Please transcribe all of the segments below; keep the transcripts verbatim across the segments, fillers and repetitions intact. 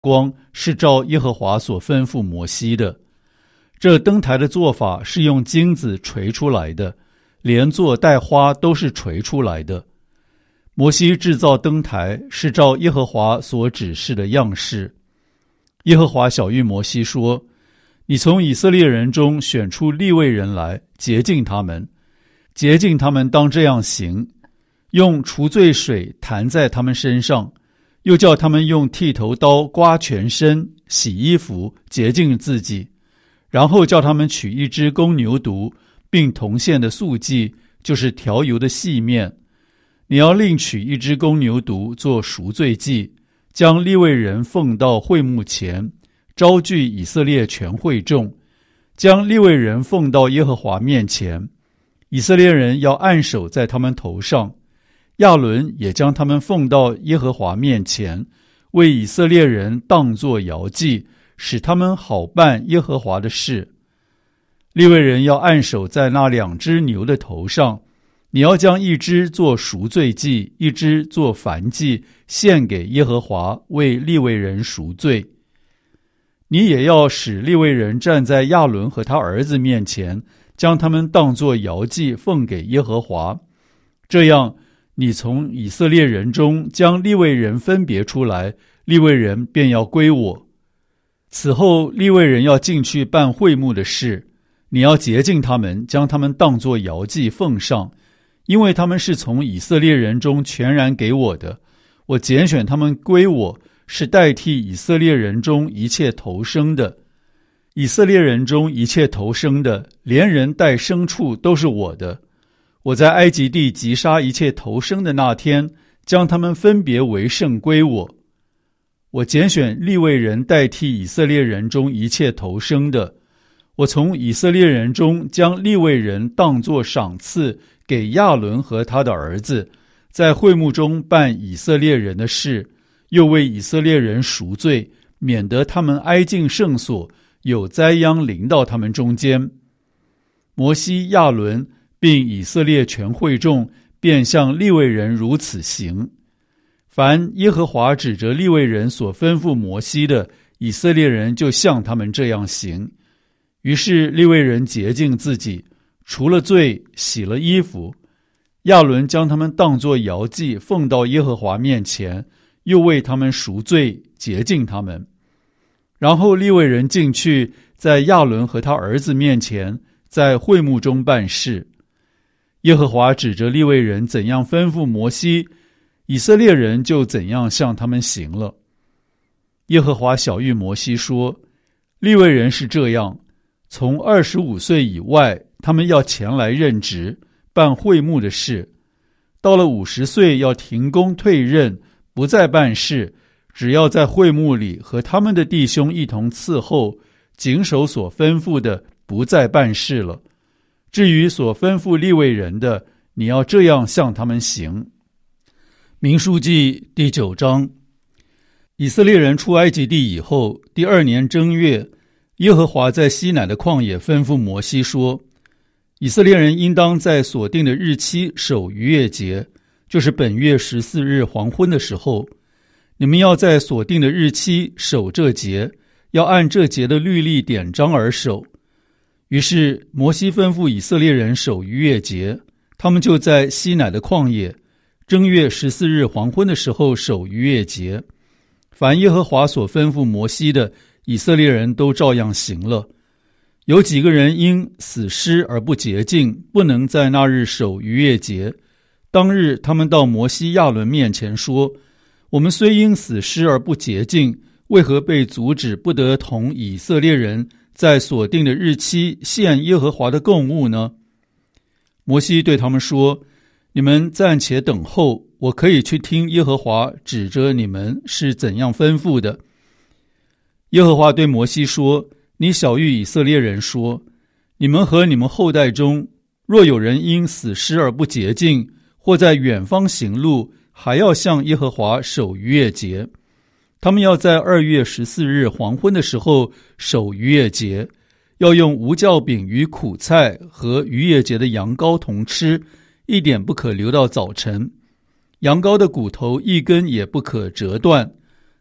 光是照耶和华所吩咐摩西的。这灯台的做法是用金子锤出来的，连座带花都是锤出来的。摩西制造灯台是照耶和华所指示的样式。耶和华晓谕摩西说：你从以色列人中选出利未人来，洁净他们。洁净他们当这样行，用除罪水弹在他们身上，又叫他们用剃头刀刮全身，洗衣服，洁净自己。然后叫他们取一只公牛犊，并同献的素祭，就是调油的细面。你要另取一只公牛犊做赎罪祭，将利未人奉到会幕前，招聚以色列全会众，将利未人奉到耶和华面前。以色列人要按手在他们头上，亚伦也将他们奉到耶和华面前，为以色列人当作摇祭，使他们好办耶和华的事。利未人要按手在那两只牛的头上，你要将一只做赎罪祭，一只做燔祭，献给耶和华，为利未人赎罪。你也要使利未人站在亚伦和他儿子面前，将他们当作摇祭奉给耶和华。这样，你从以色列人中将利未人分别出来，利未人便要归我。此后，利未人要进去办会幕的事，你要洁净他们，将他们当作摇祭奉上，因为他们是从以色列人中全然给我的。我拣选他们归我，是代替以色列人中一切头生的。以色列人中一切头生的，连人带牲畜都是我的。我在埃及地击杀一切头生的那天，将他们分别为圣归我。我拣选利未人代替以色列人中一切头生的。我从以色列人中将利未人当作赏赐给亚伦和他的儿子，在会幕中办以色列人的事，又为以色列人赎罪，免得他们挨近圣所，有灾殃临到他们中间。摩西、亚伦并以色列全会众便向利未人如此行。凡耶和华指着利未人所吩咐摩西的，以色列人就像他们这样行。于是利未人洁净自己，除了罪，洗了衣服。亚伦将他们当作摇祭奉到耶和华面前，又为他们赎罪，洁净他们。然后利未人进去，在亚伦和他儿子面前，在会幕中办事。耶和华指着利未人怎样吩咐摩西，以色列人就怎样向他们行了。耶和华晓谕摩西说：利未人是这样，从二十五岁以外，他们要前来任职，办会幕的事。到了五十岁，要停工退任，不再办事，只要在会幕里和他们的弟兄一同伺候，谨守所吩咐的，不再办事了。至于所吩咐利未人的，你要这样向他们行。民数记第九章。以色列人出埃及地以后，第二年正月，耶和华在西乃的旷野吩咐摩西说：以色列人应当在所定的日期守逾越节，就是本月十四日黄昏的时候。你们要在所定的日期守这节，要按这节的律例典章而守。于是摩西吩咐以色列人守逾越节，他们就在西乃的旷野，正月十四日黄昏的时候守逾越节。凡耶和华所吩咐摩西的，以色列人都照样行了。有几个人因死尸而不洁净，不能在那日守逾越节。当日他们到摩西亚伦面前说：我们虽因死尸而不洁净，为何被阻止不得同以色列人在所定的日期献耶和华的供物呢？摩西对他们说：你们暂且等候，我可以去听耶和华指着你们是怎样吩咐的。耶和华对摩西说：你晓谕以色列人说，你们和你们后代中，若有人因死尸而不洁净，或在远方行路，还要向耶和华守逾越节。他们要在二月十四日黄昏的时候守逾越节，要用无酵饼与苦菜和逾越节的羊羔同吃，一点不可留到早晨。羊羔的骨头一根也不可折断。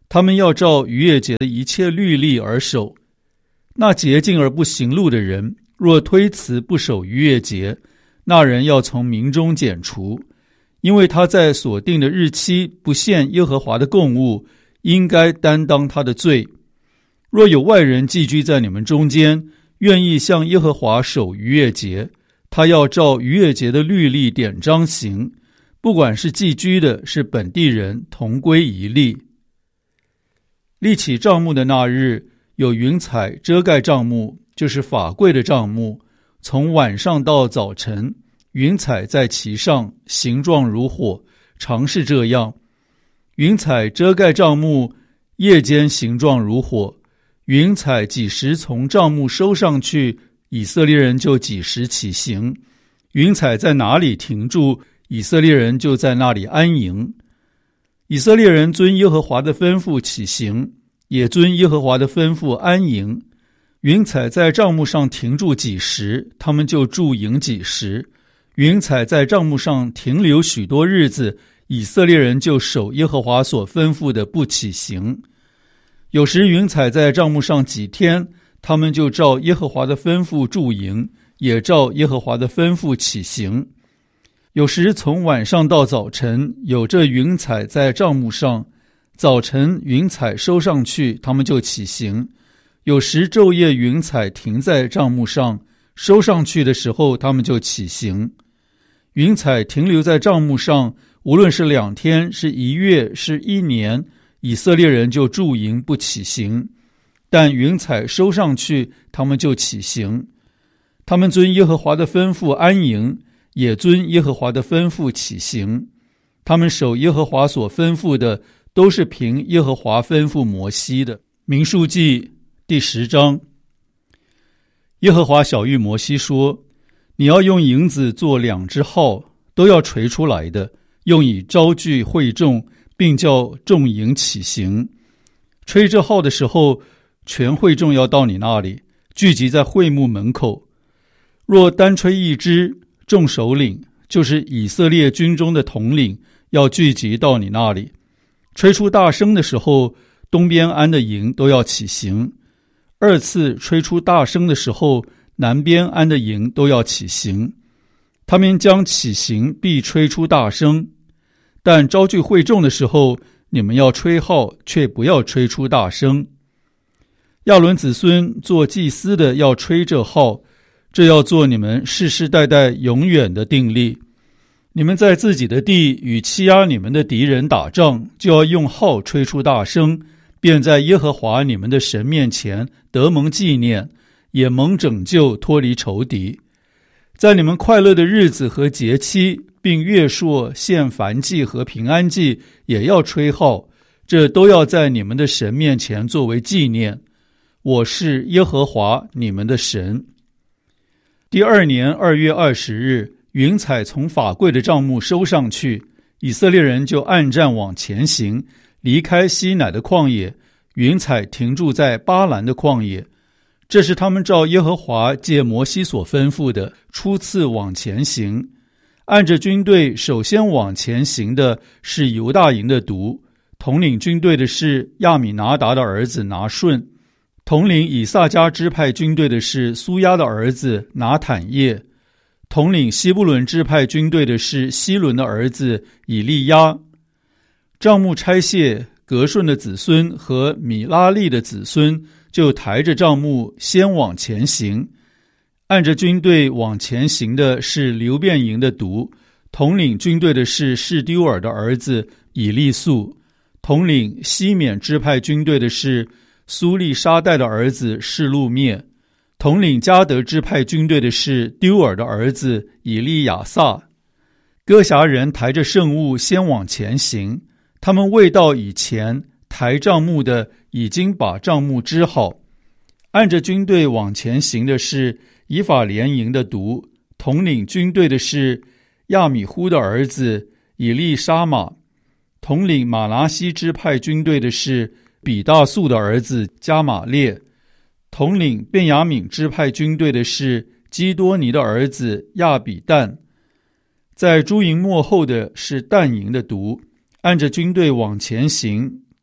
他们要照逾越节的一切律例而守。那洁净而不行路的人，若推辞不守逾越节，那人要从民中剪除，因为他在所定的日期不献耶和华的供物，应该担当他的罪。若有外人寄居在你们中间，愿意向耶和华守逾越节，他要照逾越节的律例典章行，不管是寄居的，是本地人，同归一例。立起帐幕的那日，有云彩遮盖帐幕，就是法柜的帐幕，从晚上到早晨，云彩在其上，形状如火，常是这样。云彩遮盖帐幕，夜间形状如火。云彩几时从帐幕收上去，以色列人就几时起行。云彩在哪里停住，以色列人就在那里安营。以色列人遵耶和华的吩咐起行，也遵耶和华的吩咐安营。云彩在帐幕上停住几时，他们就驻营几时。云彩在帐幕上停留许多日子，以色列人就守耶和华所吩咐的不起行。有时云彩在帐幕上几天，他们就照耶和华的吩咐驻营，也照耶和华的吩咐起行。有时从晚上到早晨，有这云彩在帐幕上，早晨云彩收上去，他们就起行。有时昼夜云彩停在帐幕上，收上去的时候，他们就起行。云彩停留在帐幕上，无论是两天，是一月，是一年，以色列人就驻营不起行。但云彩收上去，他们就起行。他们遵耶和华的吩咐安营，也遵耶和华的吩咐起行。他们守耶和华所吩咐的，都是凭耶和华吩咐摩西的。民数记第十章。耶和华晓谕摩西说，你要用银子做两只号，都要垂出来的，用以招聚会众，并叫众营起行。吹这号的时候，全会众要到你那里，聚集在会幕门口。若单吹一支，众首领，就是以色列军中的统领，要聚集到你那里。吹出大声的时候，东边安的营都要起行。二次吹出大声的时候，南边安的营都要起行。他们将起行，必吹出大声。但招聚会众的时候，你们要吹号，却不要吹出大声。亚伦子孙做祭司的要吹这号，这要做你们世世代代永远的定例。你们在自己的地与欺压你们的敌人打仗，就要用号吹出大声，便在耶和华你们的神面前得蒙纪念，也蒙拯救，脱离仇敌。在你们快乐的日子和节期，并月朔献燔祭和平安祭，也要吹号，这都要在你们的神面前作为纪念。我是耶和华你们的神。第二年二月二十日，云彩从法柜的帐幕收上去，以色列人就按战往前行，离开西乃的旷野，云彩停住在巴兰的旷野。这是他们照耶和华借摩西所吩咐的，初次往前行。按着军队首先往前行的是犹大营的督，统领军队的是亚米拿达的儿子拿顺，统领以萨迦支派军队的是苏亚的儿子拿坦叶，统领西布伦支派军队的是希伦的儿子以利亚。帐幕拆卸，革顺的子孙和米拉利的子孙就抬着帐幕先往前行。按着军队往前行的是流便营的督，统领军队的是示丢尔的儿子以利素，统领西缅支派军队的是苏利沙代的儿子示路灭，统领迦得支派军队的是丢尔的儿子以利亚撒。哥辖人抬着圣物先往前行，他们未到以前，抬帐幕的已经把帐幕支好。按着军队往前行的是以法莲营的督，统领军队的是亚米忽的儿子以利沙玛，统领马拿西支派军队的是比大素的儿子加玛列，统领便雅悯支派军队的是基多尼的儿子亚比旦。在诸营末后的是但营的督，按着军队往前行，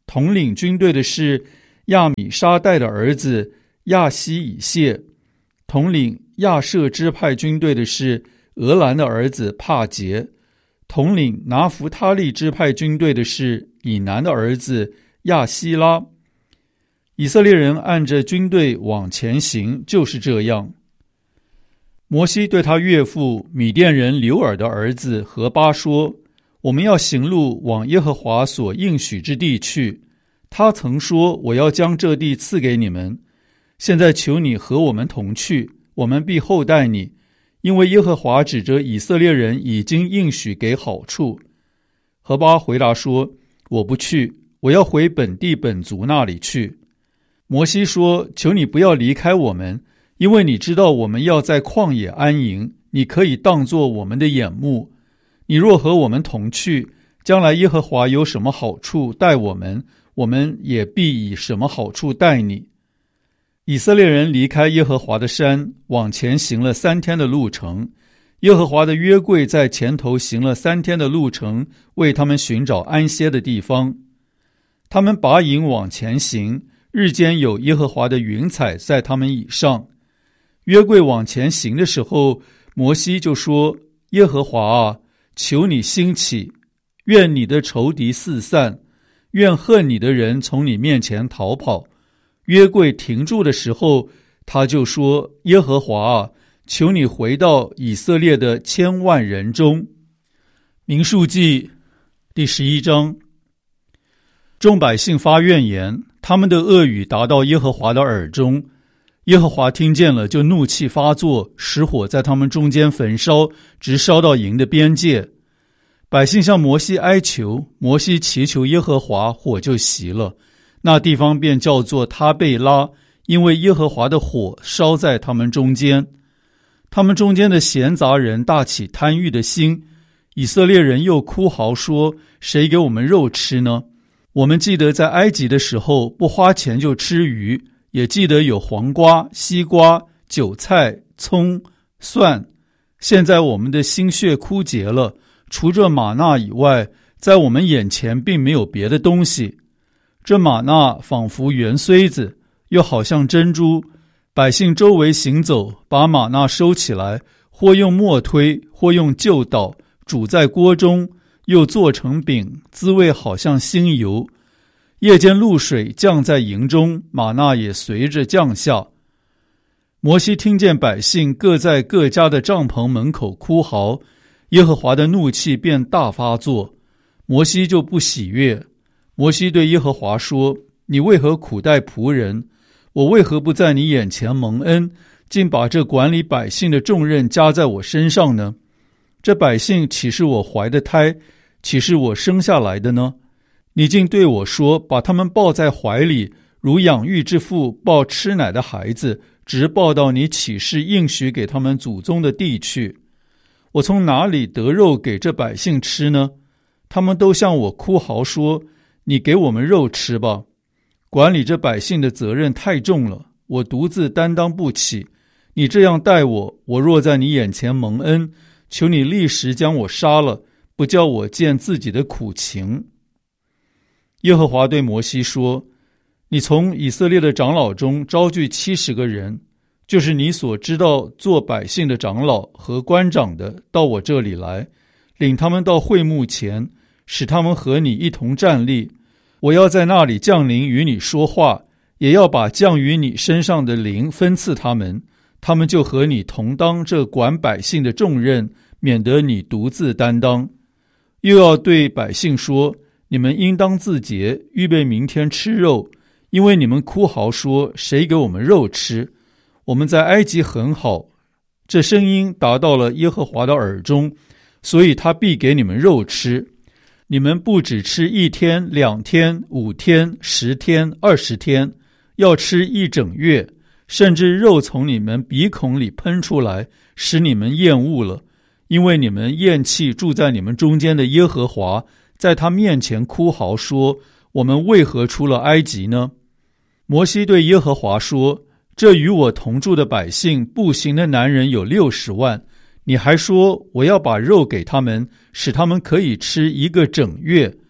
统领军队的是亚米沙代的儿子亚希以谢，统领亚舍支派军队的是俄兰的儿子帕杰，统领拿弗他利支派军队的是以南的儿子亚希拉。以色列人按着军队往前行，就是这样。摩西对他岳父米甸人流尔的儿子何巴说，我们要行路往耶和华所应许之地去，他曾说，我要将这地赐给你们，现在求你和我们同去，我们必厚待你，因为耶和华指着以色列人已经应许给好处。何巴回答说，我不去，我要回本地本族那里去。摩西说，求你不要离开我们，因为你知道我们要在旷野安营，你可以当作我们的眼目。你若和我们同去，将来耶和华有什么好处待我们，我们也必以什么好处待你。以色列人离开耶和华的山，往前行了三天的路程。耶和华的约柜在前头行了三天的路程，为他们寻找安歇的地方。他们拔营往前行，日间有耶和华的云彩在他们以上。约柜往前行的时候，摩西就说，耶和华啊，求你兴起，愿你的仇敌四散，愿恨你的人从你面前逃跑。约柜停住的时候，他就说，耶和华啊，求你回到以色列的千万人中。民数记第十一章。众百姓发怨言，他们的恶语达到耶和华的耳中，耶和华听见了，就怒气发作，使火在他们中间焚烧，直烧到营的边界。百姓向摩西哀求，摩西祈求耶和华，火就熄了，那地方便叫做他贝拉，因为耶和华的火烧在他们中间。他们中间的闲杂人大起贪欲的心，以色列人又哭嚎说，谁给我们肉吃呢？我们记得在埃及的时候，不花钱就吃鱼，也记得有黄瓜、西瓜、韭菜、葱、蒜。现在我们的心血枯竭了，除这玛纳以外，在我们眼前并没有别的东西。这玛纳仿佛圆穗子，又好像珍珠。百姓周围行走，把玛纳收起来，或用磨推，或用臼捣，煮在锅中，又做成饼，滋味好像新油。夜间露水降在营中，玛纳也随着降下。摩西听见百姓各在各家的帐篷门口哭嚎，耶和华的怒气便大发作，摩西就不喜悦。摩西对耶和华说，你为何苦待仆人？我为何不在你眼前蒙恩，竟把这管理百姓的重任加在我身上呢？这百姓岂是我怀的胎，岂是我生下来的呢？你竟对我说，把他们抱在怀里，如养育之父抱吃奶的孩子，直抱到你起誓应许给他们祖宗的地去。我从哪里得肉给这百姓吃呢？他们都向我哭嚎说，你给我们肉吃吧。管理这百姓的责任太重了，我独自担当不起。你这样待我，我若在你眼前蒙恩，求你立时将我杀了，不叫我见自己的苦情。耶和华对摩西说，你从以色列的长老中招聚七十个人，就是你所知道做百姓的长老和官长的，到我这里来，领他们到会幕前，使他们和你一同站立。我要在那里降临与你说话，也要把降于你身上的灵分赐他们，他们就和你同当这管百姓的重任，免得你独自担当。又要对百姓说，你们应当自洁，预备明天吃肉，因为你们哭嚎说，谁给我们肉吃？我们在埃及很好。这声音达到了耶和华的耳中，所以他必给你们肉吃。你们不只吃一天、两天、五天、十天、二十天，要吃一整月，甚至肉从你们鼻孔里喷出来，使你们厌恶了，因为你们厌弃住在你们中间的耶和华，在他面前哭嚎说，我们为何出了埃及呢？摩西对耶和华说，这与我同住的百姓步行的男人有六十万，你还说我要把肉给他们，使他们可以吃一个整月。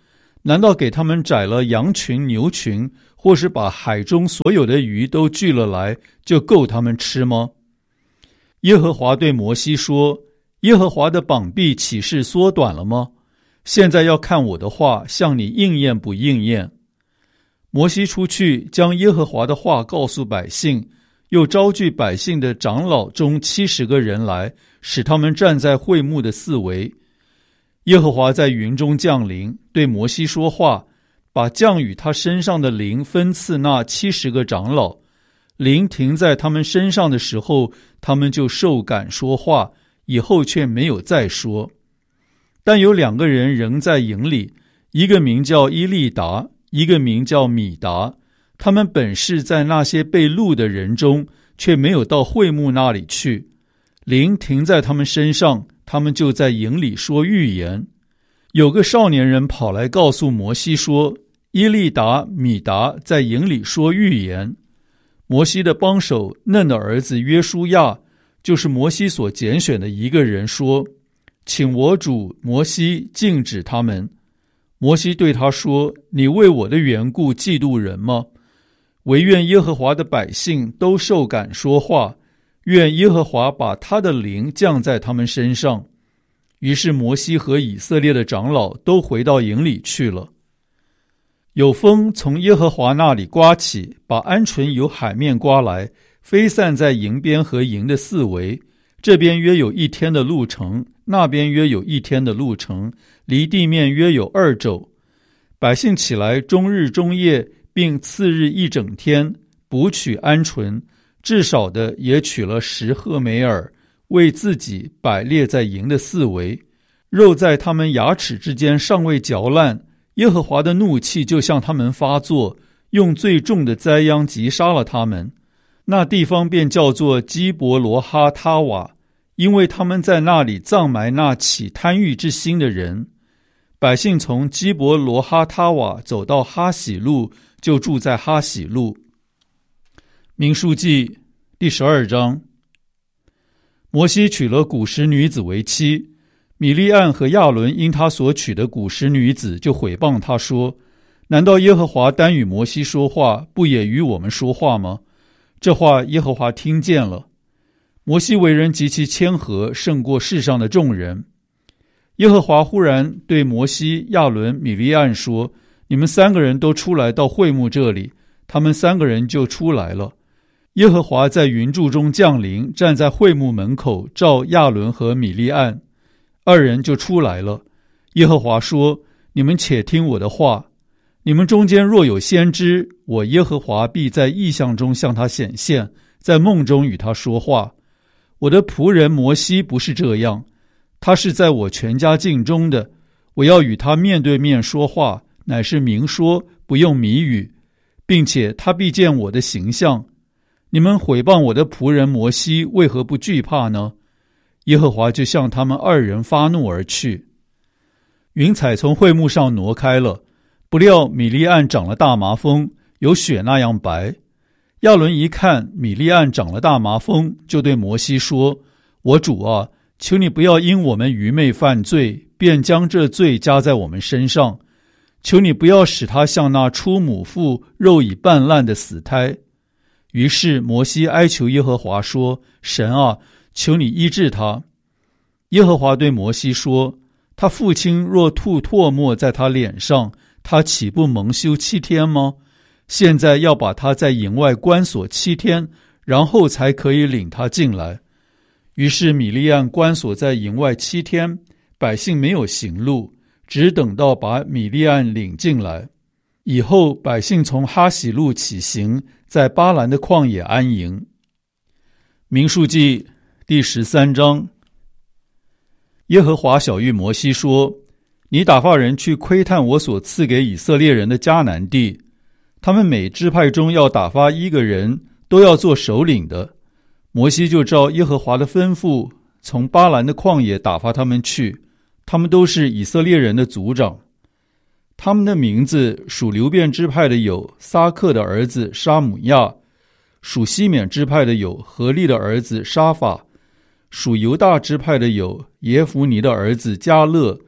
难道给他们宰了羊群牛群，或是把海中所有的鱼都聚了来，就够他们吃吗？耶和华对摩西说，耶和华的膀臂岂是缩短了吗？现在要看我的话向你应验不应验。摩西出去，将耶和华的话告诉百姓，又招聚百姓的长老中七十个人来，使他们站在会幕的四围。耶和华在云中降临，对摩西说话，把降与他身上的灵分赐那七十个长老。灵停在他们身上的时候，他们就受感说话，以后却没有再说。但有两个人仍在营里，一个名叫伊利达，一个名叫米达，他们本是在那些被录的人中，却没有到会幕那里去。灵停在他们身上，他们就在营里说预言。有个少年人跑来告诉摩西说，伊利达、米达在营里说预言。摩西的帮手嫩的儿子约书亚，就是摩西所拣选的一个人，说，请我主摩西禁止他们。摩西对他说，你为我的缘故嫉妒人吗？惟愿耶和华的百姓都受感说话，愿耶和华把他的灵降在他们身上。于是摩西和以色列的长老都回到营里去了。有风从耶和华那里刮起，把鹌鹑由海面刮来，飞散在营边和营的四围，这边约有一天的路程，那边约有一天的路程，离地面约有二肘。百姓起来，终日终夜，并次日一整天，捕取鹌鹑，至少的也取了十赫梅尔，为自己摆列在营的四围。肉在他们牙齿之间尚未嚼烂，耶和华的怒气就向他们发作，用最重的灾殃击杀了他们。那地方便叫做基伯罗哈他瓦，因为他们在那里葬埋那起贪欲之心的人。百姓从基伯罗哈他瓦走到哈喜路，就住在哈喜路。民数记第十二章。摩西娶了古时女子为妻，米利暗和亚伦因他所娶的古时女子，就毁谤他说，难道耶和华单与摩西说话，不也与我们说话吗？这话耶和华听见了。摩西为人极其谦和，胜过世上的众人。耶和华忽然对摩西、亚伦、米利暗说，你们三个人都出来到会幕这里。他们三个人就出来了。耶和华在云柱中降临，站在会幕门口，召亚伦和米利暗，二人就出来了。耶和华说，你们且听我的话，你们中间若有先知，我耶和华必在异象中向他显现，在梦中与他说话。我的仆人摩西不是这样，他是在我全家境中的，我要与他面对面说话，乃是明说，不用谜语，并且他必见我的形象。你们毁谤我的仆人摩西，为何不惧怕呢？耶和华就向他们二人发怒而去。云彩从会幕上挪开了，不料米利暗长了大麻风，有雪那样白。亚伦一看米利暗长了大麻风，就对摩西说，我主啊，求你不要因我们愚昧犯罪，便将这罪加在我们身上。求你不要使他像那出母腹肉已半烂的死胎。于是摩西哀求耶和华说，神啊，求你医治他。耶和华对摩西说，他父亲若吐唾沫在他脸上，他岂不蒙羞七天吗？现在要把他在营外关锁七天，然后才可以领他进来。于是米利暗关锁在营外七天，百姓没有行路，只等到把米利暗领进来。以后百姓从哈喜路起行，在巴兰的旷野安营。民数记第十三章。耶和华晓谕摩西说，你打发人去窥探我所赐给以色列人的迦南地，他们每支派中要打发一个人，都要做首领的。摩西就照耶和华的吩咐，从巴兰的旷野打发他们去，他们都是以色列人的族长。他们的名字属流便支派的有撒克的儿子沙姆亚，属西缅支派的有何利的儿子沙法，属犹大支派的有耶孚尼的儿子迦勒，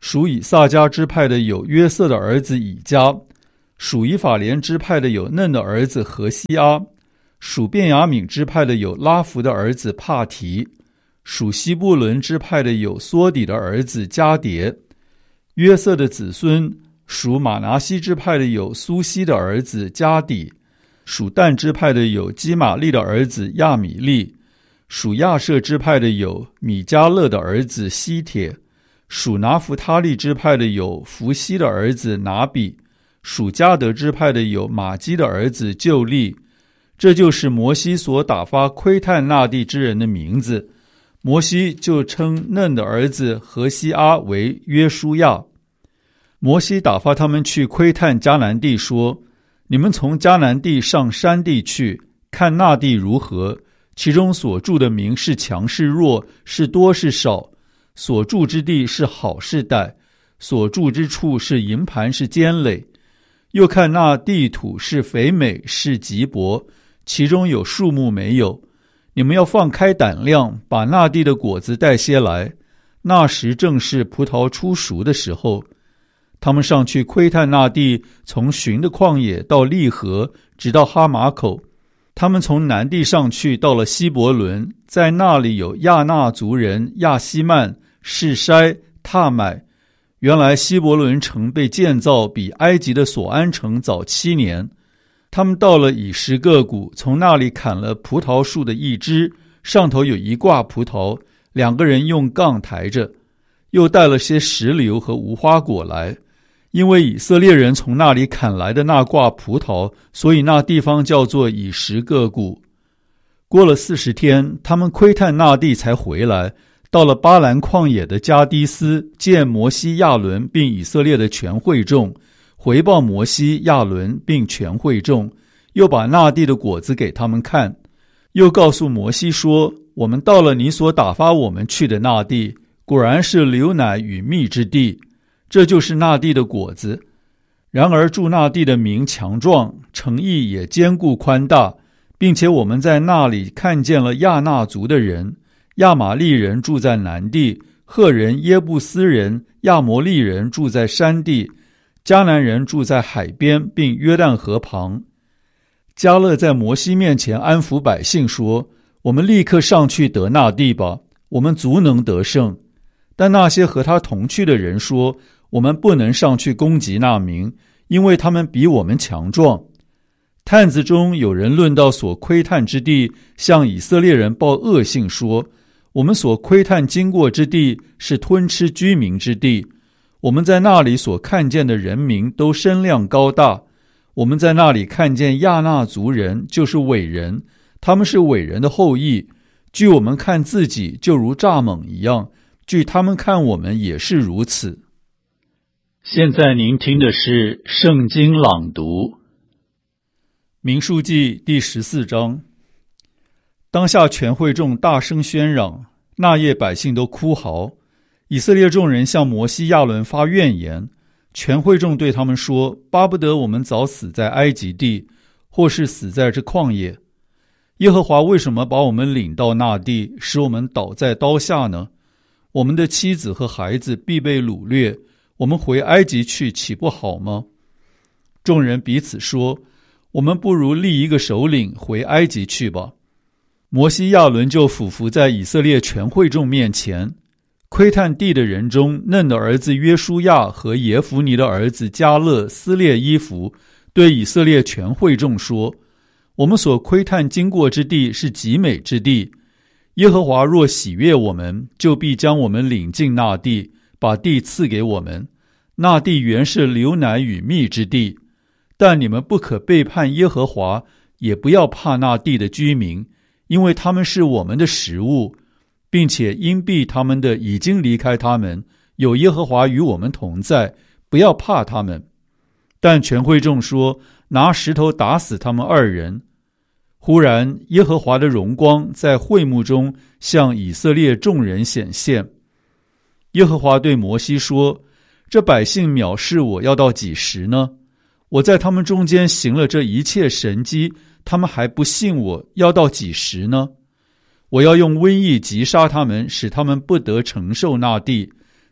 属以撒迦支派的有约瑟的儿子以迦，属以法莲支派的有嫩的儿子何西阿，属便雅悯支派的有拉弗的儿子帕提，属西布伦支派的有梭底的儿子迦迭。约瑟的子孙属马拿西支派的有苏西的儿子迦底，属但支派的有基玛利的儿子亚米利，属亚设支派的有米迦勒的儿子西帖，属拿弗他利支派的有弗西的儿子拿比，属迦得支派的有玛基的儿子旧利。这就是摩西所打发窥探那地之人的名字。摩西就称嫩的儿子何西阿为约书亚。摩西打发他们去窥探迦南地，说：你们从迦南地上山地去，看那地如何，其中所住的民是强是弱，是多是少，所住之地是好是歹，所住之处是营盘是坚垒。又看那地土是肥美是瘠薄，其中有树木没有。你们要放开胆量，把那地的果子带些来。那时正是葡萄出熟的时候。他们上去窥探那地，从寻的旷野到利河，直到哈马口。他们从南地上去，到了希伯伦，在那里有亚纳族人亚希曼、示筛、踏买。原来希伯伦城被建造比埃及的索安城早七年。他们到了以实各谷，从那里砍了葡萄树的一枝，上头有一挂葡萄，两个人用杠抬着，又带了些石榴和无花果来。因为以色列人从那里砍来的那挂葡萄，所以那地方叫做以实各谷。过了四十天，他们窥探那地才回来，到了巴兰旷野的加低斯，见摩西、亚伦并以色列的全会众，回报摩西、亚伦并全会众，又把那地的果子给他们看，又告诉摩西说：我们到了你所打发我们去的那地，果然是流奶与蜜之地，这就是那地的果子。然而住那地的民强壮，城邑也坚固宽大，并且我们在那里看见了亚纳族的人，亚玛利人住在南地，赫人、耶布斯人、亚摩利人住在山地，迦南人住在海边，并约旦河旁。迦勒在摩西面前安抚百姓说：我们立刻上去得那地吧，我们足能得胜。但那些和他同去的人说：我们不能上去攻击那民，因为他们比我们强壮。探子中有人论到所窥探之地，向以色列人报恶信说：我们所窥探经过之地是吞吃居民之地，我们在那里所看见的人民都身量高大，我们在那里看见亚纳族人，就是伟人，他们是伟人的后裔，据我们看自己就如蚱蜢一样，据他们看我们也是如此。现在您听的是圣经朗读，民数记第十四章。当下全会众大声喧嚷，那夜百姓都哭嚎。以色列众人向摩西、亚伦发怨言，全会众对他们说：巴不得我们早死在埃及地，或是死在这旷野。耶和华为什么把我们领到那地，使我们倒在刀下呢？我们的妻子和孩子必被掳掠，我们回埃及去岂不好吗？众人彼此说：我们不如立一个首领回埃及去吧。摩西、亚伦就俯伏在以色列全会众面前。窥探地的人中，嫩的儿子约书亚和耶孚尼的儿子迦勒撕裂衣服，对以色列全会众说：我们所窥探经过之地是极美之地，耶和华若喜悦我们，就必将我们领进那地，把地赐给我们。那地原是流奶与蜜之地，但你们不可背叛耶和华，也不要怕那地的居民，因为他们是我们的食物，并且因避他们的已经离开他们，有耶和华与我们同在，不要怕他们。但全会众说：拿石头打死他们二人。忽然耶和华的荣光在会幕中向以色列众人显现。耶和华对摩西说：这百姓藐视我要到几时呢？我在他们中间行了这一切神迹，他们还不信我，要到几时呢？我要用瘟疫击杀他们，使他们不得承受那地，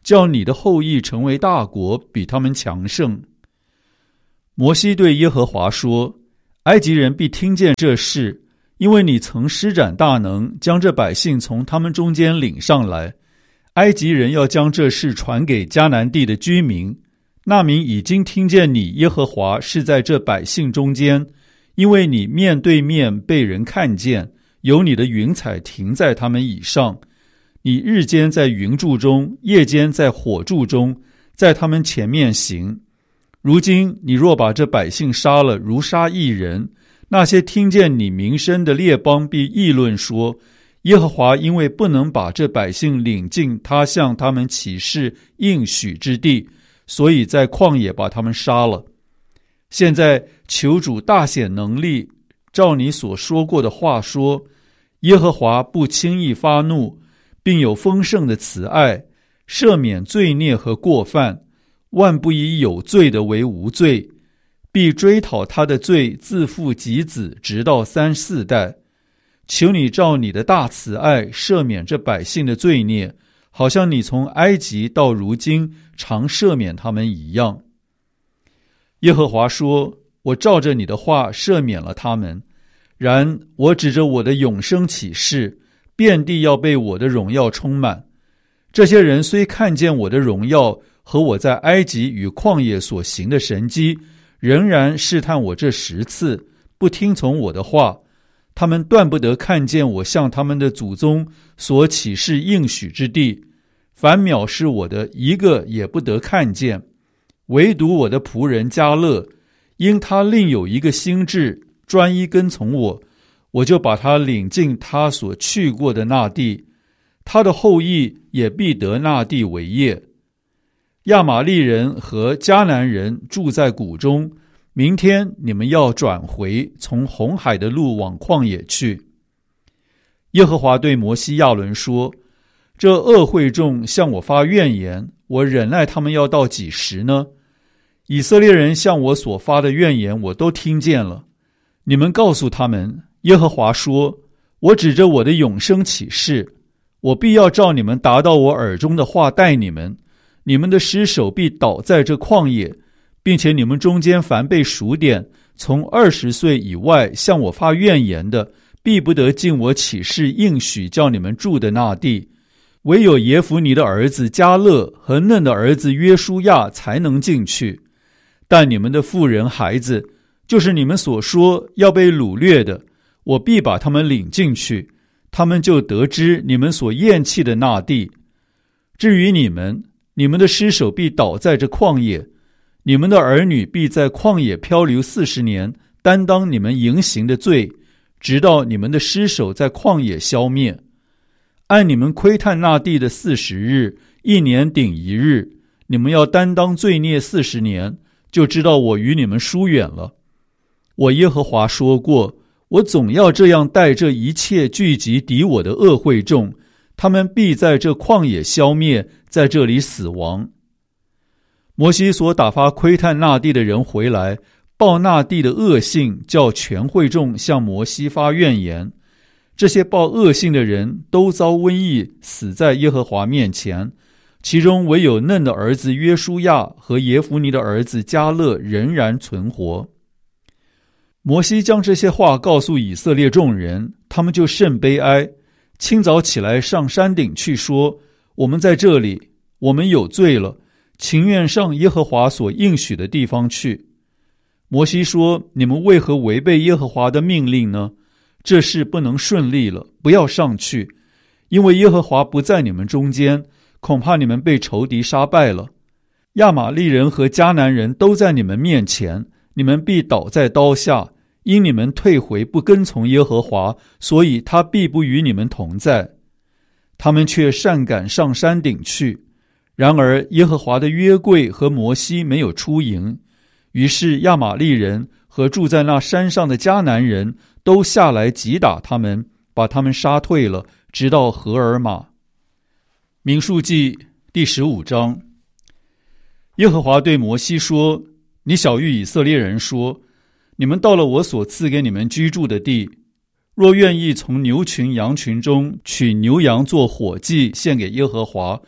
叫你的后裔成为大国，比他们强盛。”摩西对耶和华说：“埃及人必听见这事，因为你曾施展大能，将这百姓从他们中间领上来。埃及人要将这事传给迦南地的居民，那民已经听见你耶和华是在这百姓中间，因为你面对面被人看见，有你的云彩停在他们以上，你日间在云柱中，夜间在火柱中，在他们前面行。如今你若把这百姓杀了，如杀一人，那些听见你名声的列邦必议论说，耶和华因为不能把这百姓领进他向他们起誓应许之地，所以在旷野把他们杀了。现在求主大显能力，照你所说过的话说，耶和华不轻易发怒，并有丰盛的慈爱，赦免罪孽和过犯，万不以有罪的为无罪，必追讨他的罪，自父及子，直到三四代。求你照你的大慈爱赦免这百姓的罪孽，好像你从埃及到如今常赦免他们一样。耶和华说：“我照着你的话赦免了他们，然我指着我的永生起誓，遍地要被我的荣耀充满。这些人虽看见我的荣耀和我在埃及与旷野所行的神迹，仍然试探我这十次，不听从我的话。他们断不得看见我向他们的祖宗所起示应许之地，凡藐视我的，一个也不得看见。唯独我的仆人迦勒，因他另有一个心志，专一跟从我，我就把他领进他所去过的那地，他的后裔也必得那地为业。亚玛利人和迦南人住在谷中，明天你们要转回，从红海的路往旷野去。”耶和华对摩西亚伦说：“这恶会众向我发怨言，我忍耐他们要到几时呢？以色列人向我所发的怨言我都听见了。你们告诉他们，耶和华说，我指着我的永生起誓，我必要照你们达到我耳中的话待你们，你们的尸首必倒在这旷野，并且你们中间凡被数点，从二十岁以外向我发怨言的，必不得进我起誓应许叫你们住的那地。唯有耶孚尼的儿子迦勒和嫩的儿子约书亚才能进去。但你们的妇人孩子，就是你们所说要被掳掠的，我必把他们领进去，他们就得知你们所厌弃的那地。至于你们，你们的尸首必倒在这旷野，你们的儿女必在旷野漂流四十年，担当你们淫行的罪，直到你们的尸首在旷野消灭。按你们窥探那地的四十日，一年顶一日，你们要担当罪孽四十年，就知道我与你们疏远了。我耶和华说过，我总要这样待这一切聚集敌我的恶会众，他们必在这旷野消灭，在这里死亡。摩西所打发窥探那地的人回来，报那地的恶性，叫全会众向摩西发怨言。这些报恶性的人都遭瘟疫，死在耶和华面前，其中唯有嫩的儿子约书亚和耶孚尼的儿子迦勒仍然存活。摩西将这些话告诉以色列众人，他们就甚悲哀，清早起来上山顶去说，我们在这里，我们有罪了，情愿上耶和华所应许的地方去。摩西说，你们为何违背耶和华的命令呢？这事不能顺利了，不要上去，因为耶和华不在你们中间，恐怕你们被仇敌杀败了。亚玛利人和迦南人都在你们面前，你们必倒在刀下，因你们退回不跟从耶和华，所以他必不与你们同在。他们却擅赶上山顶去，然而耶和华的约柜和摩西没有出营，于是亚玛利人和住在那山上的迦南人都下来击打他们，把他们杀退了，直到何尔玛。民数记第十五章。耶和华对摩西说，你晓谕以色列人说，你们到了我所赐给你们居住的地，若愿意从牛群羊群中取牛羊做火祭献给耶和华，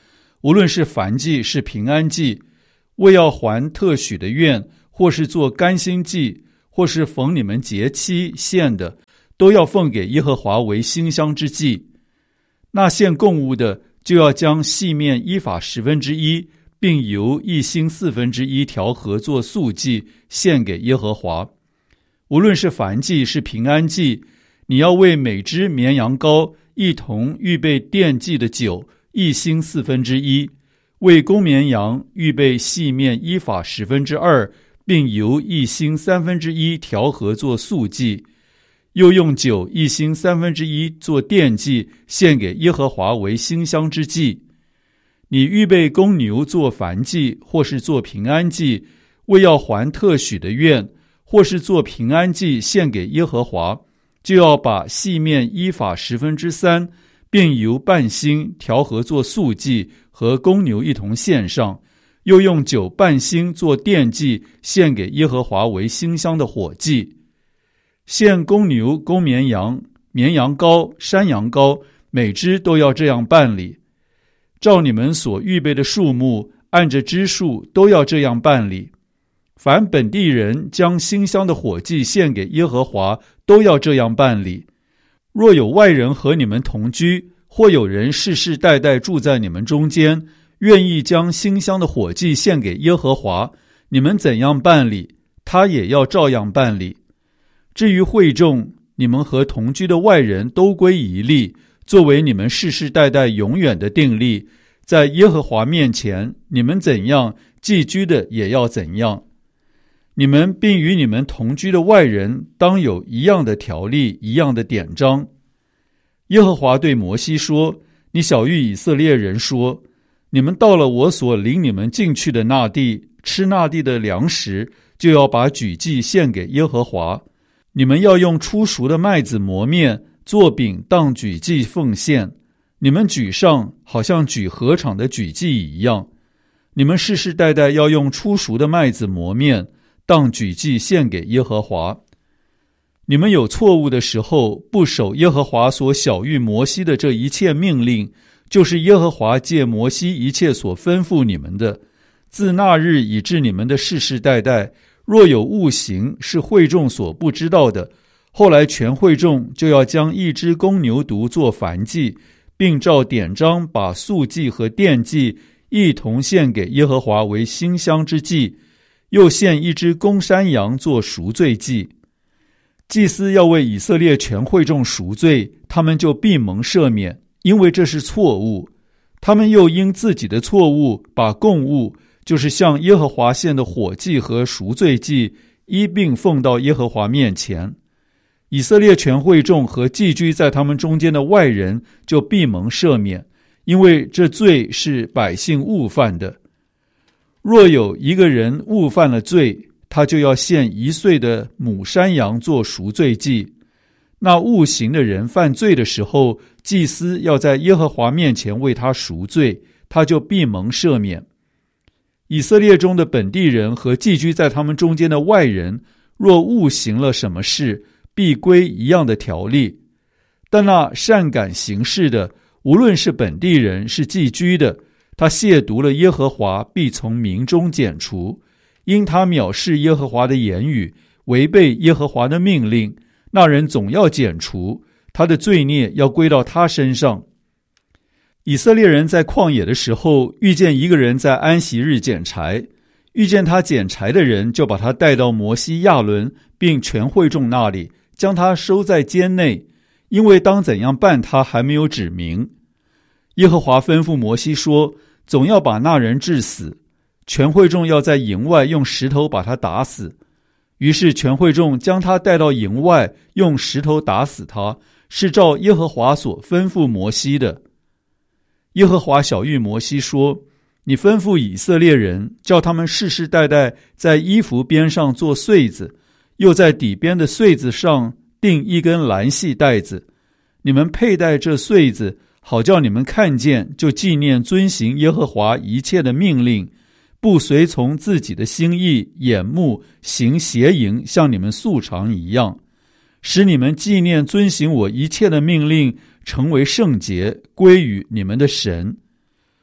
无论是燔祭是平安祭，为要还特许的愿，或是做甘心祭，或是逢你们节期献的，都要奉给耶和华为馨香之祭。那献供物的，就要将细面依法十分之一，并油一星四分之一调和做素祭，献给耶和华。无论是燔祭是平安祭，你要为每只绵羊羔一同预备奠祭的酒一星四分之一，为公绵羊预备细面依法十分之二，并油一星三分之一调和做素祭，又用酒一星三分之一做奠祭，献给耶和华为馨香之祭。你预备公牛做燔祭，或是做平安祭，为要还特许的愿，或是做平安祭献给耶和华，就要把细面依法十分之三，并油半星调和做素祭，和公牛一同献上，又用酒半星做奠祭，献给耶和华为馨香的火祭。献公牛、公绵羊、绵羊羔、山羊羔，每只都要这样办理。照你们所预备的数目，按着支数都要这样办理。凡本地人将馨香的火祭献给耶和华，都要这样办理。若有外人和你们同居，或有人世世代代住在你们中间，愿意将馨香的火祭献给耶和华，你们怎样办理，他也要照样办理。至于会众，你们和同居的外人都归一例，作为你们世世代代永远的定例，在耶和华面前，你们怎样，寄居的也要怎样。你们并与你们同居的外人当有一样的条例，一样的典章。耶和华对摩西说：你晓谕以色列人说，你们到了我所领你们进去的那地，吃那地的粮食，就要把举祭献给耶和华。你们要用初熟的麦子磨面，做饼当举祭奉献。你们举上，好像举禾场的举祭一样。你们世世代代要用初熟的麦子磨面，当举祭献给耶和华。你们有错误的时候，不守耶和华所晓谕摩西的这一切命令，就是耶和华借摩西一切所吩咐你们的，自那日以至你们的世世代代，若有误行是会众所不知道的，后来全会众就要将一只公牛犊做燔祭，并照典章把素祭和奠祭一同献给耶和华为馨香之祭，又献一只公山羊做赎罪祭。祭司要为以色列全会众赎罪，他们就必蒙赦免，因为这是错误。他们又因自己的错误，把供物，就是向耶和华献的火祭和赎罪祭，一并奉到耶和华面前。以色列全会众和寄居在他们中间的外人就必蒙赦免，因为这罪是百姓误犯的。若有一个人误犯了罪，他就要献一岁的母山羊做赎罪祭。那误行的人犯罪的时候，祭司要在耶和华面前为他赎罪，他就必蒙赦免。以色列中的本地人和寄居在他们中间的外人，若误行了什么事，必归一样的条例。但那善感行事的，无论是本地人是寄居的，他亵渎了耶和华，必从民中剪除。因他藐视耶和华的言语，违背耶和华的命令，那人总要剪除，他的罪孽要归到他身上。以色列人在旷野的时候，遇见一个人在安息日捡柴，遇见他捡柴的人，就把他带到摩西、亚伦并全会众那里，将他收在监内，因为当怎样办他还没有指明。耶和华吩咐摩西说，总要把那人治死，全会众要在营外用石头把他打死。于是全会众将他带到营外，用石头打死他，是照耶和华所吩咐摩西的。耶和华晓谕摩西说，你吩咐以色列人，叫他们世世代代在衣服边上做穗子，又在底边的穗子上钉一根蓝细带子。你们佩戴这穗子，好叫你们看见，就纪念遵行耶和华一切的命令，不随从自己的心意眼目行邪淫，像你们素常一样，使你们纪念遵行我一切的命令，成为圣洁，归于你们的神。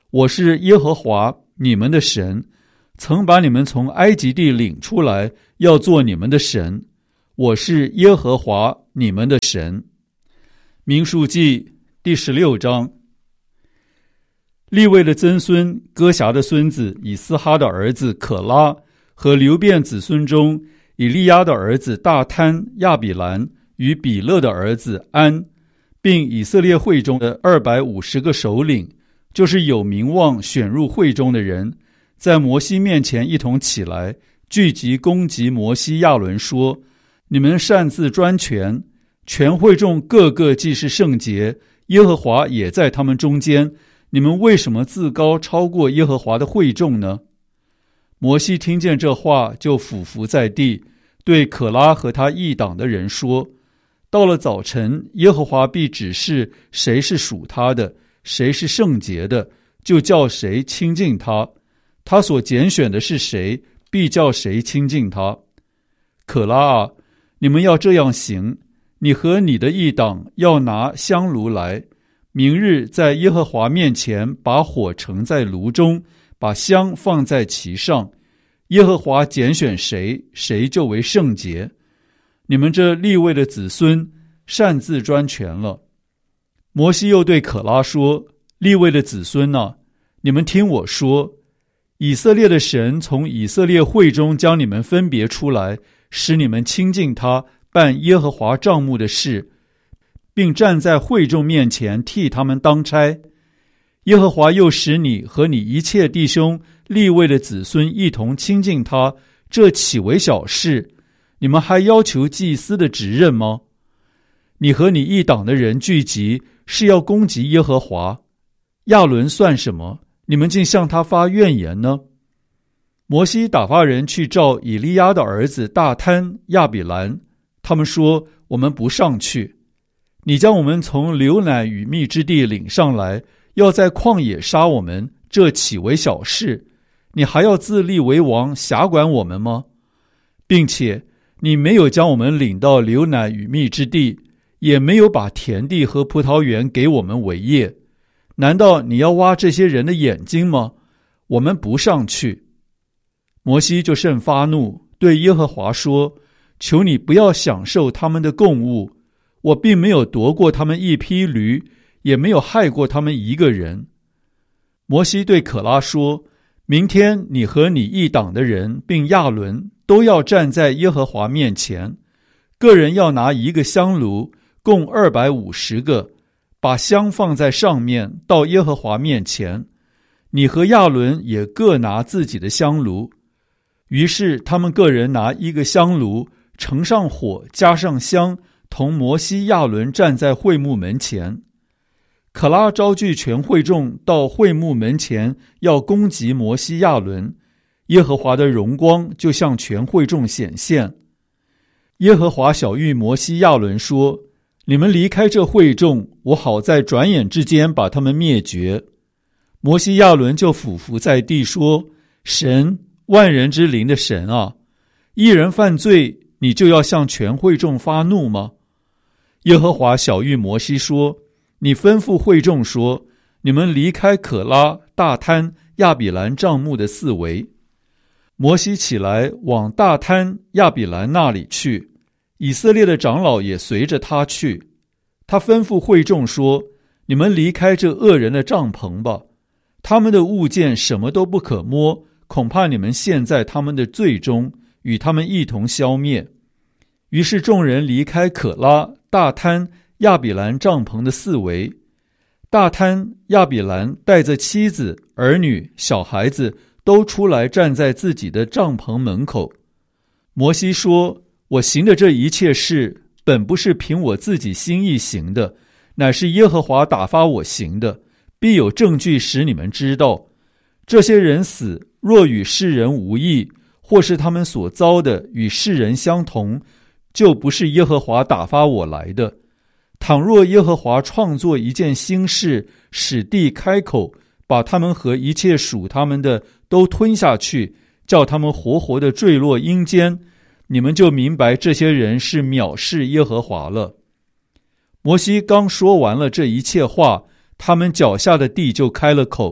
我是耶和华你们的神，曾把你们从埃及地领出来，要做你们的神。我是耶和华你们的神。民数记第十六章。利未的曾孙哥辖的孙子以斯哈的儿子可拉和流便子孙中以利亚的儿子大贪、亚比兰与比勒的儿子安，并以色列会中的二百五十个首领，就是有名望选入会中的人，在摩西面前一同起来，聚集攻击摩西亚伦，说：你们擅自专权，全会众个个既是圣洁，耶和华也在他们中间，你们为什么自高超过耶和华的会众呢？摩西听见这话，就俯伏在地，对可拉和他一党的人说：到了早晨，耶和华必指示谁是属他的，谁是圣洁的，就叫谁亲近他，他所拣选的是谁，必叫谁亲近他。可拉啊，你们要这样行，你和你的一党要拿香炉来，明日在耶和华面前把火盛在炉中，把香放在其上，耶和华拣选谁，谁就为圣洁。你们这利未的子孙擅自专权了。摩西又对可拉说：利未的子孙啊，你们听我说，以色列的神从以色列会中将你们分别出来，使你们亲近他，办耶和华帐幕的事，并站在会众面前替他们当差。耶和华又使你和你一切弟兄利未的子孙一同亲近他，这岂为小事？你们还要求祭司的职任吗？你和你一党的人聚集，是要攻击耶和华。亚伦算什么？你们竟向他发怨言呢？摩西打发人去召以利亚的儿子大贪、亚比兰，他们说：我们不上去。你将我们从流奶与蜜之地领上来，要在旷野杀我们，这岂为小事？你还要自立为王，辖管我们吗？并且你没有将我们领到流奶与蜜之地，也没有把田地和葡萄园给我们为业，难道你要挖这些人的眼睛吗？我们不上去。摩西就甚发怒，对耶和华说：求你不要享受他们的供物，我并没有夺过他们一匹驴，也没有害过他们一个人。摩西对可拉说：明天你和你一党的人并亚伦都要站在耶和华面前，个人要拿一个香炉，共二百五十个，把香放在上面，到耶和华面前。你和亚伦也各拿自己的香炉。于是他们个人拿一个香炉，盛上火，加上香，同摩西亚伦站在会幕门前。可拉招聚全会众到会幕门前，要攻击摩西亚伦，耶和华的荣光就向全会众显现。耶和华晓谕摩西亚伦说：你们离开这会众，我好在转眼之间把他们灭绝。摩西亚伦就俯伏在地说：神，万人之灵的神啊，一人犯罪，你就要向全会众发怒吗？耶和华晓谕摩西说：你吩咐会众说，你们离开可拉、大贪、亚比兰帐幕的四围。摩西起来往大贪、亚比兰那里去，以色列的长老也随着他去。他吩咐会众说：你们离开这恶人的帐篷吧，他们的物件什么都不可摸，恐怕你们陷在他们的罪中，与他们一同消灭。于是众人离开可拉、大贪、亚比兰帐篷的四围。大贪、亚比兰带着妻子、儿女、小孩子都出来站在自己的帐篷门口。摩西说：我行的这一切事，本不是凭我自己心意行的，乃是耶和华打发我行的，必有证据使你们知道。这些人死，若与世人无异，或是他们所遭的与世人相同，就不是耶和华打发我来的。倘若耶和华创作一件新事，使地开口，把他们和一切属他们的都吞下去，叫他们活活的坠落阴间，你们就明白这些人是藐视耶和华了。摩西刚说完了这一切话，他们脚下的地就开了口，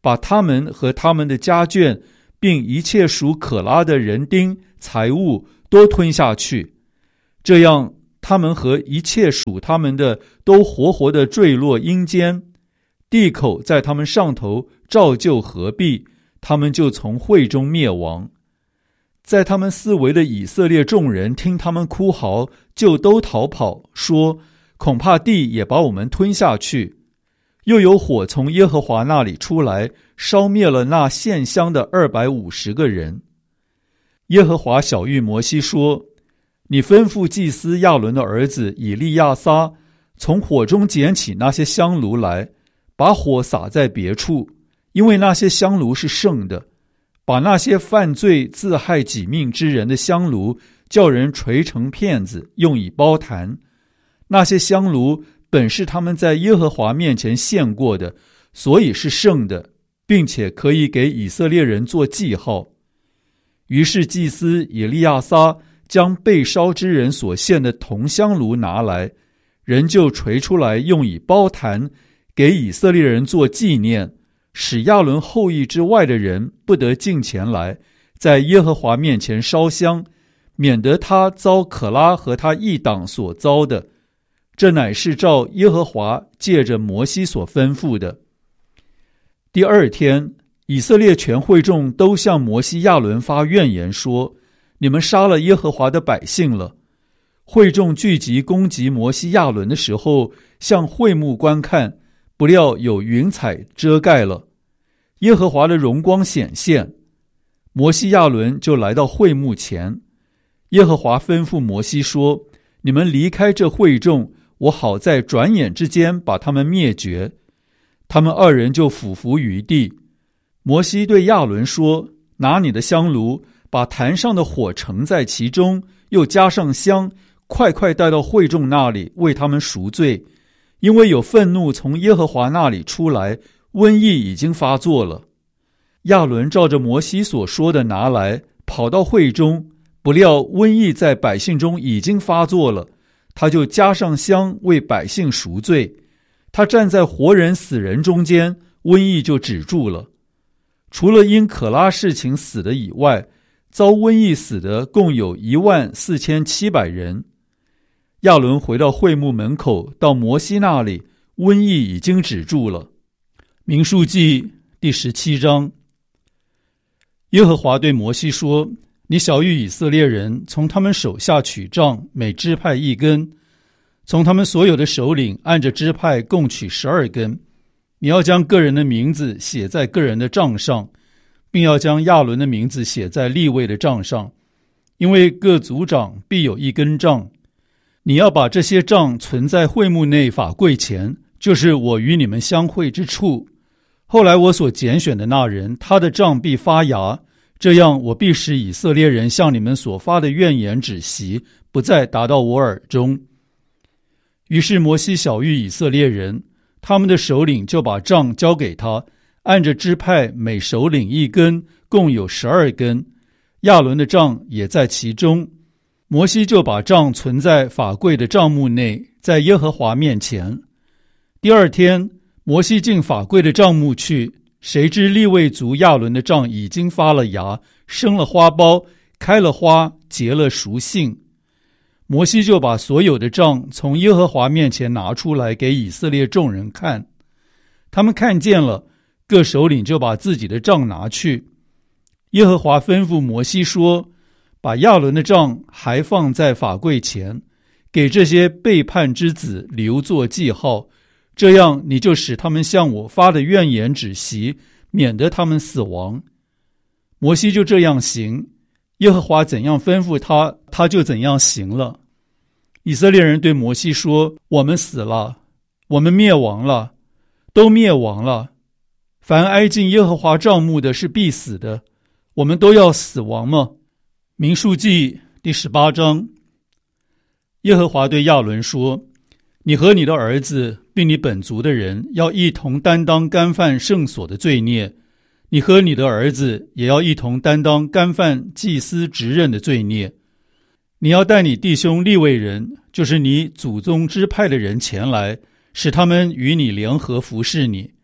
把他们和他们的家眷，并一切属可拉的人丁、财物都吞下去。这样，他们和一切属他们的都活活地坠落阴间，地口在他们上头照旧合闭，他们就从会中灭亡。在他们四围的以色列众人听他们哭嚎，就都逃跑，说：恐怕地也把我们吞下去。又有火从耶和华那里出来，烧灭了那献香的二百五十个人。耶和华晓谕摩西说：你吩咐祭司亚伦的儿子以利亚撒，从火中捡起那些香炉来，把火撒在别处，因为那些香炉是圣的。把那些犯罪自害己命之人的香炉，叫人锤成片子，用以包坛。那些香炉本是他们在耶和华面前献过的，所以是圣的，并且可以给以色列人做记号。于是祭司以利亚撒将被烧之人所献的铜香炉拿来，人就锤出来，用以包坛，给以色列人做纪念，使亚伦后裔之外的人不得近前来，在耶和华面前烧香，免得他遭可拉和他一党所遭的。这乃是照耶和华借着摩西所吩咐的。第二天，以色列全会众都向摩西亚伦发怨言，说：你们杀了耶和华的百姓了。会众聚集攻击摩西亚伦的时候，向会幕观看，不料有云彩遮盖了，耶和华的荣光显现。摩西亚伦就来到会幕前，耶和华吩咐摩西说：你们离开这会众，我好在转眼之间把他们灭绝。他们二人就俯伏于地。摩西对亚伦说：拿你的香炉，把坛上的火盛在其中，又加上香，快快带到会众那里，为他们赎罪。因为有愤怒从耶和华那里出来，瘟疫已经发作了。亚伦照着摩西所说的拿来，跑到会中，不料瘟疫在百姓中已经发作了，他就加上香为百姓赎罪。他站在活人死人中间，瘟疫就止住了。除了因可拉事情死的以外，遭瘟疫死的共有一万四千七百人。亚伦回到会幕门口，到摩西那里，瘟疫已经止住了。民数记第十七章。耶和华对摩西说：你晓谕以色列人，从他们手下取杖，每支派一根，从他们所有的首领按着支派共取十二根。你要将个人的名字写在个人的杖上，并要将亚伦的名字写在利未的杖上，因为各族长必有一根杖。你要把这些杖存在会幕内法柜前，就是我与你们相会之处。后来我所拣选的那人，他的杖必发芽，这样我必使以色列人向你们所发的怨言止息，不再达到我耳中。于是摩西晓谕以色列人，他们的首领就把杖交给他，按着支派每首领一根，共有十二根。亚伦的杖也在其中。摩西就把杖存在法柜的帐幕内，在耶和华面前。第二天，摩西进法柜的帐幕去，谁知利未族亚伦的杖已经发了芽，生了花苞，开了花，结了熟杏。摩西就把所有的杖从耶和华面前拿出来给以色列众人看，他们看见了，各首领就把自己的杖拿去。耶和华吩咐摩西说：把亚伦的杖还放在法柜前，给这些背叛之子留作记号，这样你就使他们向我发的怨言止息，免得他们死亡。摩西就这样行，耶和华怎样吩咐他，他就怎样行了。以色列人对摩西说：我们死了，我们灭亡了，都灭亡了。凡挨近耶和华帐幕的是必死的，我们都要死亡吗？民数记第十八章。耶和华对亚伦说：你和你的儿子并你本族的人要一同担当干犯圣所的罪孽，你和你的儿子也要一同担当干犯祭司职任的罪孽。你要带你弟兄利未人，就是你祖宗支派的人前来，使他们与你联合服侍你。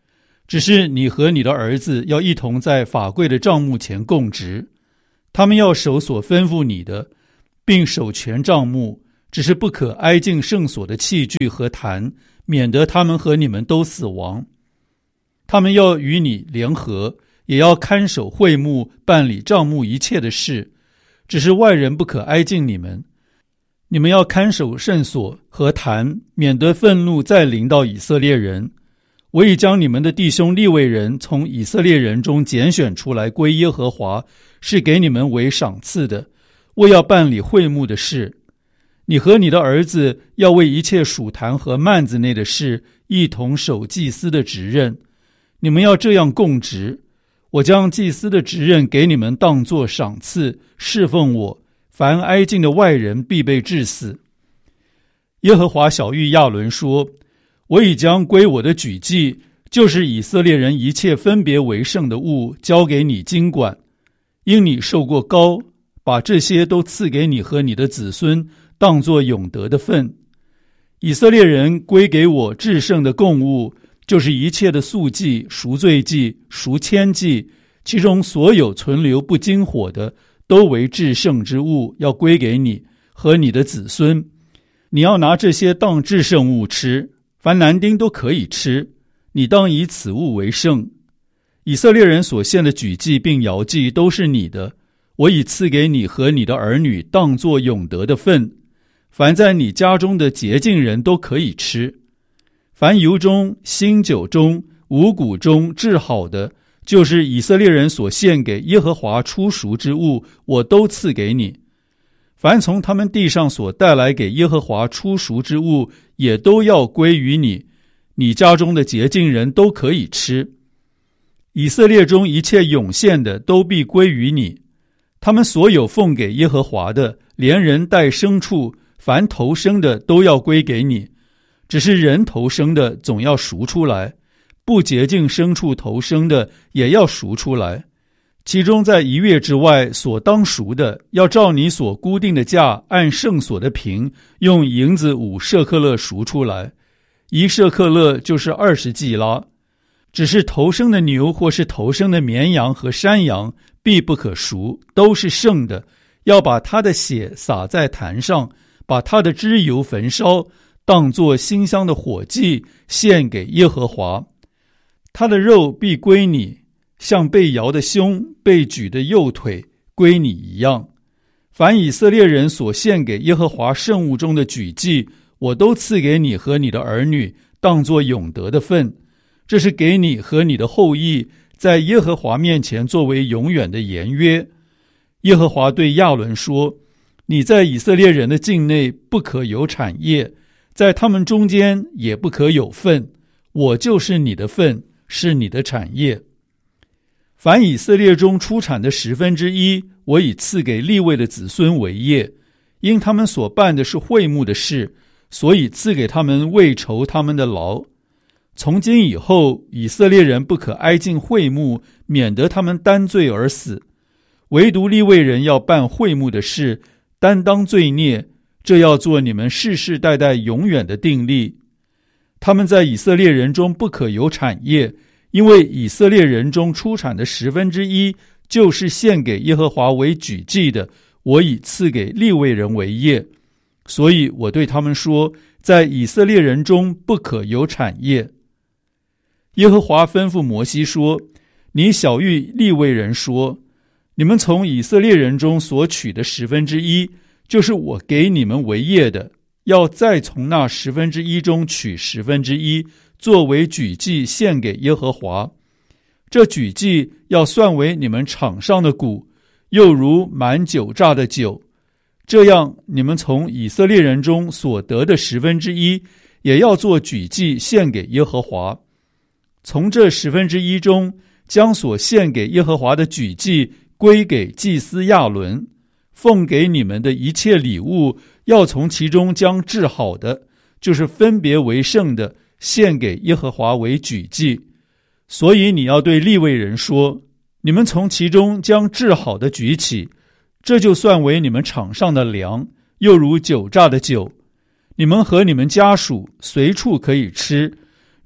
只是你和你的儿子要一同在法柜的帐幕前供职，他们要守所吩咐你的，并守全帐幕，只是不可挨近圣所的器具和坛，免得他们和你们都死亡。他们要与你联合，也要看守会幕，办理帐幕一切的事，只是外人不可挨近你们。你们要看守圣所和坛，免得愤怒再临到以色列人。我已将你们的弟兄利未人从以色列人中拣选出来归耶和华，是给你们为赏赐的，为要办理会幕的事。你和你的儿子要为一切属坛和幔子内的事一同守祭司的职任，你们要这样供职。我将祭司的职任给你们当作赏赐，侍奉我，凡挨近的外人必被治死。耶和华晓谕亚伦说，我已将归我的举祭，就是以色列人一切分别为圣的物，交给你经管。因你受过膏，把这些都赐给你和你的子孙，当作永得的份。以色列人归给我至圣的供物，就是一切的素祭、赎罪祭、赎愆祭，其中所有存留不经火的，都为至圣之物，要归给你和你的子孙。你要拿这些当至圣物吃，凡男丁都可以吃，你当以此物为圣。以色列人所献的举祭并摇祭都是你的，我已赐给你和你的儿女当作永得的份。凡在你家中的洁净人都可以吃。凡油中、新酒中、五谷中制好的，就是以色列人所献给耶和华初熟之物，我都赐给你。凡从他们地上所带来给耶和华初熟之物，也都要归于你，你家中的洁净人都可以吃。以色列中一切涌现的都必归于你，他们所有奉给耶和华的，连人带牲畜，凡头生的都要归给你。只是人头生的总要赎出来，不洁净牲畜头生的也要赎出来。其中在一月之外所当赎的，要照你所固定的价，按圣所的平，用银子五舍克勒赎出来，一舍克勒就是二十季拉。只是头生的牛或是头生的绵羊和山羊，必不可赎，都是圣的，要把它的血洒在坛上，把它的脂油焚烧，当作馨香的火祭，献给耶和华。它的肉必归你，像被摇的胸、被举的右腿归你一样。凡以色列人所献给耶和华圣物中的举祭，我都赐给你和你的儿女，当作永得的份。这是给你和你的后裔，在耶和华面前作为永远的言约。耶和华对亚伦说，你在以色列人的境内不可有产业，在他们中间也不可有份，我就是你的份，是你的产业。凡以色列中出产的十分之一，我已赐给利未的子孙为业，因他们所办的是会幕的事，所以赐给他们为酬他们的劳。从今以后，以色列人不可挨近会幕，免得他们担罪而死。唯独利未人要办会幕的事，担当罪孽，这要做你们世世代代永远的定例。他们在以色列人中不可有产业，因为以色列人中出产的十分之一，就是献给耶和华为举祭的，我已赐给利未人为业。所以我对他们说，在以色列人中不可有产业。耶和华吩咐摩西说，你晓谕利未人说，你们从以色列人中所取的十分之一，就是我给你们为业的，要再从那十分之一中取十分之一，作为举祭献给耶和华。这举祭要算为你们场上的谷，又如满酒榨的酒。这样你们从以色列人中所得的十分之一，也要做举祭献给耶和华。从这十分之一中，将所献给耶和华的举祭归给祭司亚伦。奉给你们的一切礼物，要从其中将制好的，就是分别为圣的，献给耶和华为举祭。所以你要对利未人说，你们从其中将制好的举起，这就算为你们场上的粮，又如酒榨的酒。你们和你们家属随处可以吃，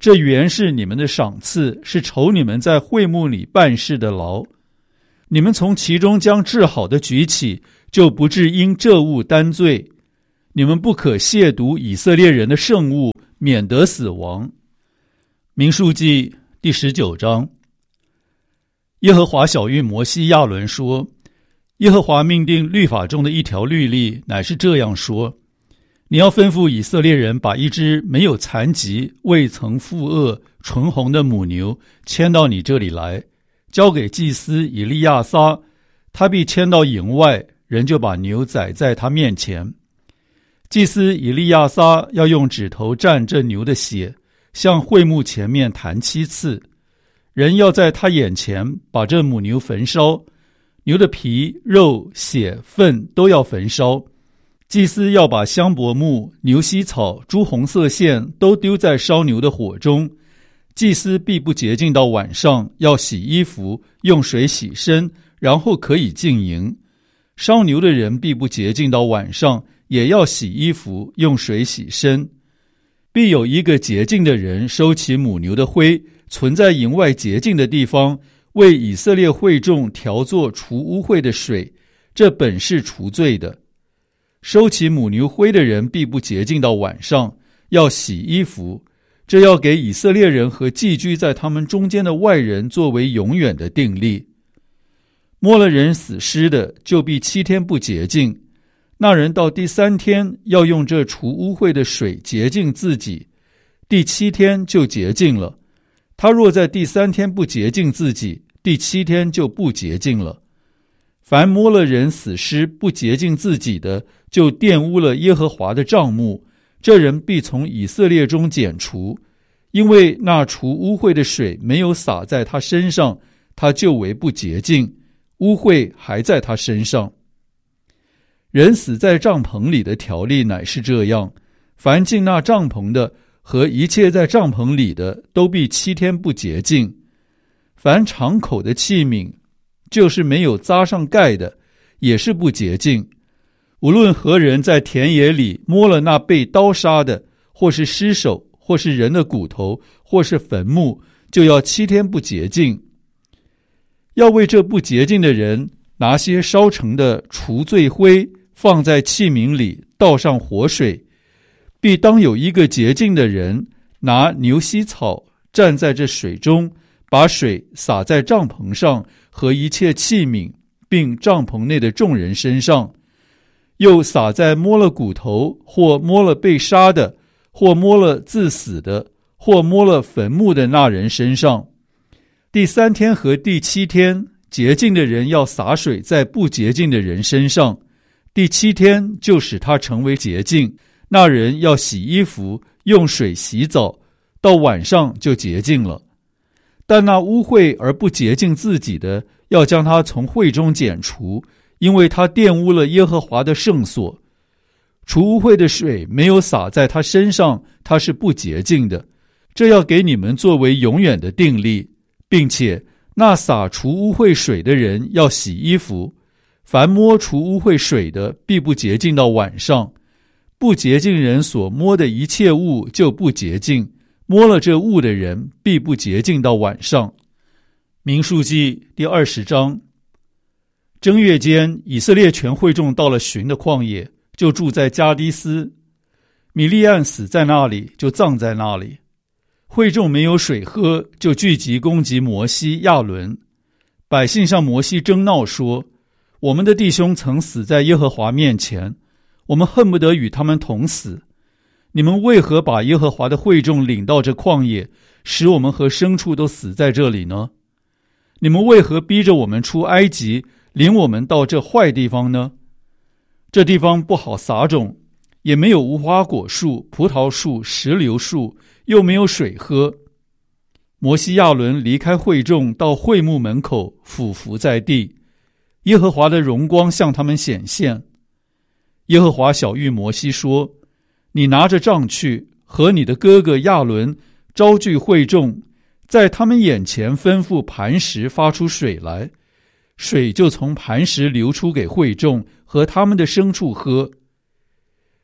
这原是你们的赏赐，是酬你们在会幕里办事的劳。你们从其中将治好的举起，就不致因这物担罪。你们不可亵渎以色列人的圣物，免得死亡。民数记第十九章。耶和华晓谕摩西亚伦说，耶和华命定律法中的一条律例，乃是这样说：你要吩咐以色列人把一只没有残疾、未曾负恶、纯红的母牛牵到你这里来，交给祭司以利亚撒，他必牵到营外，人就把牛宰在他面前。祭司以利亚撒要用指头蘸这牛的血，向会幕前面弹七次。人要在他眼前把这母牛焚烧，牛的皮、肉、血、粪都要焚烧。祭司要把香柏木、牛膝草、朱红色线都丢在烧牛的火中。祭司必不洁净到晚上，要洗衣服，用水洗身，然后可以进营。烧牛的人必不洁净到晚上，也要洗衣服，用水洗身。必有一个洁净的人收起母牛的灰，存在营外洁净的地方，为以色列会众调作除污秽的水，这本是除罪的。收起母牛灰的人必不洁净到晚上，要洗衣服，这要给以色列人和寄居在他们中间的外人作为永远的定例。摸了人死尸的，就必七天不洁净，那人到第三天要用这除污秽的水洁净自己，第七天就洁净了。他若在第三天不洁净自己，第七天就不洁净了。凡摸了人死尸不洁净自己的，就玷污了耶和华的帐幕，这人必从以色列中剪除，因为那除污秽的水没有洒在他身上，他就为不洁净，污秽还在他身上。人死在帐篷里的条例乃是这样，凡进那帐篷的和一切在帐篷里的，都必七天不洁净。凡敞口的器皿，就是没有扎上盖的，也是不洁净。无论何人在田野里摸了那被刀杀的，或是尸首，或是人的骨头，或是坟墓，就要七天不洁净。要为这不洁净的人拿些烧成的除罪灰，放在器皿里，倒上活水。必当有一个洁净的人拿牛膝草蘸在这水中，把水洒在帐篷上和一切器皿，并帐篷内的众人身上，又洒在摸了骨头，或摸了被杀的，或摸了自死的，或摸了坟墓的那人身上。第三天和第七天，洁净的人要洒水在不洁净的人身上，第七天就使他成为洁净。那人要洗衣服，用水洗澡，到晚上就洁净了。但那污秽而不洁净自己的，要将他从会中剪除，因为他玷污了耶和华的圣所。除污秽的水没有洒在他身上，他是不洁净的。这要给你们作为永远的定例，并且那洒除污秽水的人要洗衣服，凡摸除污秽水的，必不洁净到晚上。不洁净人所摸的一切物就不洁净，摸了这物的人必不洁净到晚上。民数记第二十章。正月间，以色列全会众到了寻的旷野，就住在加低斯。米利暗死在那里，就葬在那里。会众没有水喝，就聚集攻击摩西、亚伦。百姓向摩西争闹说：我们的弟兄曾死在耶和华面前，我们恨不得与他们同死。你们为何把耶和华的会众领到这旷野，使我们和牲畜都死在这里呢？你们为何逼着我们出埃及，领我们到这坏地方呢？这地方不好撒种，也没有无花果树、葡萄树、石榴树，又没有水喝。摩西亚伦离开会众，到会幕门口，俯伏在地。耶和华的荣光向他们显现。耶和华晓谕摩西说：你拿着杖去，和你的哥哥亚伦招聚会众，在他们眼前吩咐磐石发出水来，水就从磐石流出给会众和他们的牲畜喝。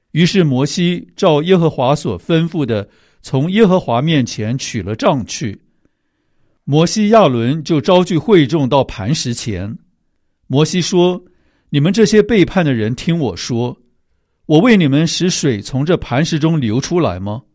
于是摩西照耶和华所吩咐的，从耶和华面前取了杖去。摩西亚伦就招聚会众到磐石前。摩西说：你们这些背叛的人，听我说，我为你们使水从这磐石中流出来吗？